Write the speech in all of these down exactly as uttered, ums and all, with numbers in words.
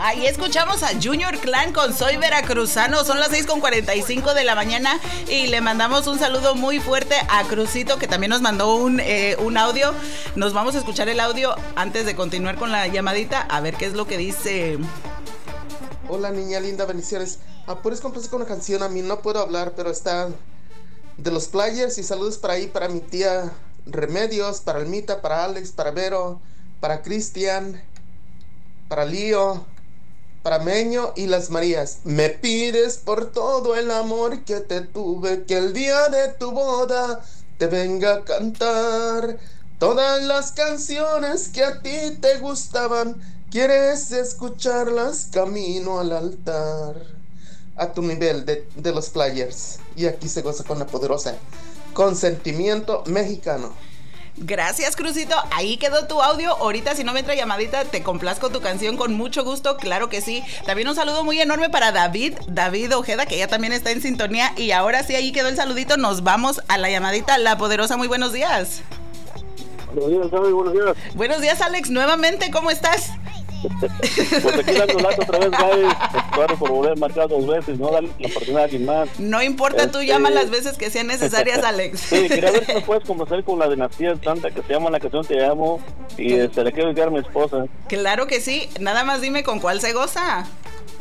Ahí escuchamos a Junior Clan con Soy Veracruzano. Son las seis con cuarenta y cinco de la mañana y le mandamos un saludo muy fuerte a Crucito, que también nos mandó un, eh, un audio. Nos vamos a escuchar el audio antes de continuar con la llamadita, a ver qué es lo que dice. Hola, niña linda, bendiciones. Ah, ¿puedes complacer con una canción? A mí no puedo hablar, pero está de los Players. Y saludos para ahí, para mi tía Remedios, para Almita, para Alex, para Vero, para Cristian, para Lío, para Meño y las Marías. Me pides por todo el amor que te tuve, que el día de tu boda te venga a cantar todas las canciones que a ti te gustaban. ¿Quieres escucharlas? Camino al altar. A tu nivel de, de los Players. Y aquí se goza con la poderosa Consentimiento Mexicano. Gracias, Crucito. Ahí quedó tu audio. Ahorita, si no me entra llamadita, te complazco tu canción con mucho gusto. Claro que sí. También un saludo muy enorme para David, David Ojeda, que ya también está en sintonía. Y ahora sí, ahí quedó el saludito. Nos vamos a la llamadita. La poderosa, muy buenos días. Buenos días, Gaby, buenos días. Buenos días, Alex. Nuevamente, ¿cómo estás? Pues aquí dando lata otra vez, Gaby. Claro, por volver a marcar dos veces, no darle la oportunidad a alguien más. No importa, tú Este... llama las veces que sean necesarias, Alex. Sí, quería ver si me puedes complacer con la dinastía santa que se llama La Canción Te Amo y se este, la quiero dedicar a mi esposa. Claro que sí, nada más dime con cuál se goza.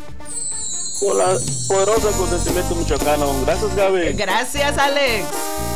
Con la poderosa Consentimiento Michoacano. Gracias, Gaby. Gracias, Alex.